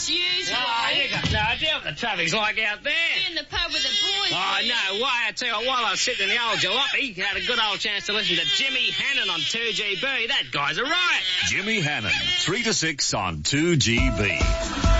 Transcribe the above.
as usual. Oh, you got no idea what the traffic's like out there. In the pub with the boys. Oh, no way. I tell you what, while I was sitting in the old jalopy, had a good old chance to listen to Jimmy Hannon on 2GB. That guy's a riot. Jimmy Hannon, 3 to 6 on 2GB.